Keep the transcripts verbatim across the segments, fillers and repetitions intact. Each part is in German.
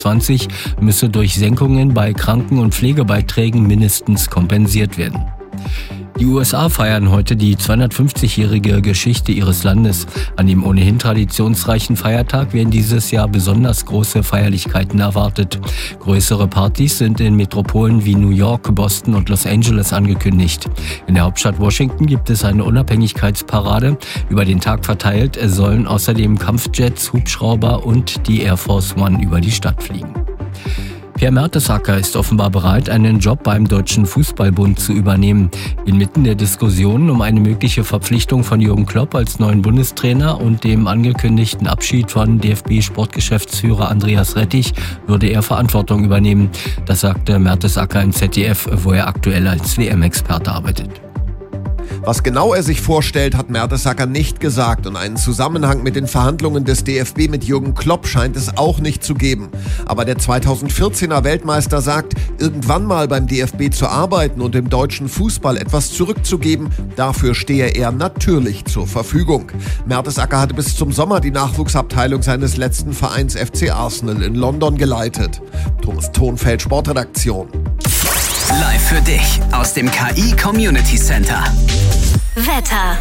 zwanzig müsse durch Senkungen bei Kranken- und Pflegebeiträgen mindestens kompensiert werden. Die U S A feiern heute die zweihundertfünfzigjährige Geschichte ihres Landes. An dem ohnehin traditionsreichen Feiertag werden dieses Jahr besonders große Feierlichkeiten erwartet. Größere Partys sind in Metropolen wie New York, Boston und Los Angeles angekündigt. In der Hauptstadt Washington gibt es eine Unabhängigkeitsparade. Über den Tag verteilt sollen außerdem Kampfjets, Hubschrauber und die Air Force One über die Stadt fliegen. Pierre Mertesacker ist offenbar bereit, einen Job beim Deutschen Fußballbund zu übernehmen. Inmitten der Diskussionen um eine mögliche Verpflichtung von Jürgen Klopp als neuen Bundestrainer und dem angekündigten Abschied von D F B-Sportgeschäftsführer Andreas Rettich würde er Verantwortung übernehmen. Das sagte Mertesacker im Z D F, wo er aktuell als W M-Experte arbeitet. Was genau er sich vorstellt, hat Mertesacker nicht gesagt und einen Zusammenhang mit den Verhandlungen des D F B mit Jürgen Klopp scheint es auch nicht zu geben. Aber der zweitausendvierzehner Weltmeister sagt, irgendwann mal beim D F B zu arbeiten und dem deutschen Fußball etwas zurückzugeben, dafür stehe er natürlich zur Verfügung. Mertesacker hatte bis zum Sommer die Nachwuchsabteilung seines letzten Vereins F C Arsenal in London geleitet. Thomas Thonfeld, Sportredaktion. Live für dich aus dem K I Community Center. Wetter.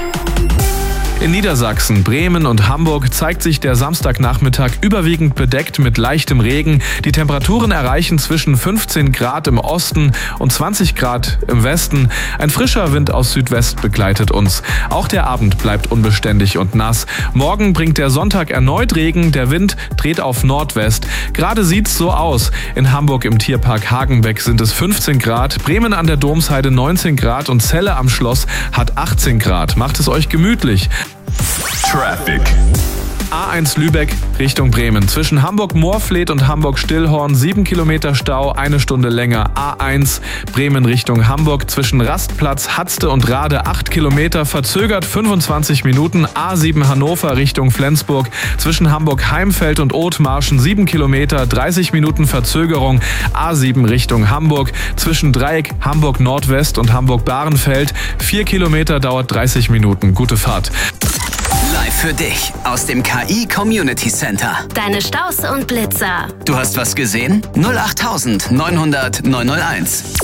In Niedersachsen, Bremen und Hamburg zeigt sich der Samstagnachmittag überwiegend bedeckt mit leichtem Regen. Die Temperaturen erreichen zwischen fünfzehn Grad im Osten und zwanzig Grad im Westen. Ein frischer Wind aus Südwest begleitet uns. Auch der Abend bleibt unbeständig und nass. Morgen bringt der Sonntag erneut Regen. Der Wind dreht auf Nordwest. Gerade sieht's so aus. In Hamburg im Tierpark Hagenbeck sind es fünfzehn Grad, Bremen an der Domsheide neunzehn Grad und Celle am Schloss hat achtzehn Grad. Macht es euch gemütlich. Traffic. A eins Lübeck Richtung Bremen. Zwischen Hamburg-Moorfleet und Hamburg-Stillhorn sieben Kilometer Stau, eine Stunde länger. A eins Bremen Richtung Hamburg. Zwischen Rastplatz, Hatzte und Rade acht Kilometer, verzögert fünfundzwanzig Minuten. A sieben Hannover Richtung Flensburg. Zwischen Hamburg-Heimfeld und Othmarschen sieben Kilometer, dreißig Minuten Verzögerung. A sieben Richtung Hamburg. Zwischen Dreieck Hamburg-Nordwest und Hamburg-Bahrenfeld vier Kilometer, dauert dreißig Minuten. Gute Fahrt. Live für dich aus dem K I Community Center. Deine Staus und Blitzer. Du hast was gesehen? null acht neun null null neun null eins.